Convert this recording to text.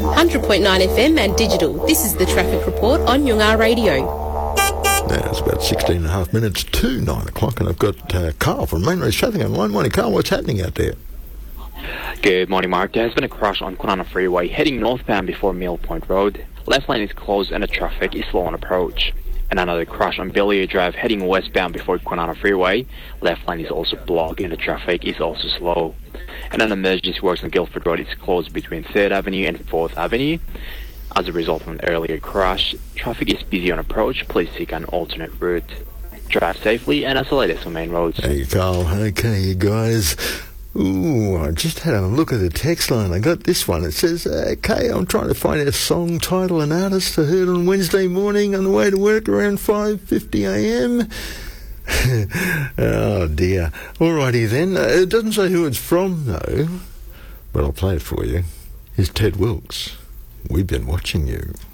100.9 FM and digital. This is the Traffic Report on Yungar Radio. Now it's about 16 and a half minutes to 9 o'clock, and I've got Carl from Main Road Traffic on the line. Morning, Carl. What's happening out there? Good morning, Mark. There has been a crash on Kwinana Freeway heading northbound before Mill Point Road. Left lane is closed and the traffic is slow on approach. And another crash on Billiard Drive heading westbound before Kwinana Freeway. Left lane is also blocked and the traffic is also slow. And an emergency works on Guildford Road is closed between 3rd Avenue and 4th Avenue. As a result of an earlier crash, traffic is busy on approach. Please seek an alternate route. Drive safely, and that's the latest on main roads. Hey, Carl. Okay, you guys. Ooh, I just had a look at the text line. I got this one. It says, okay, I'm trying to find a song title and artist I heard on Wednesday morning on the way to work around 5:50 a.m. Oh, dear. Alrighty then. It doesn't say who it's from, though. But I'll play it for you. Here's Ted Wilkes. We've been watching you.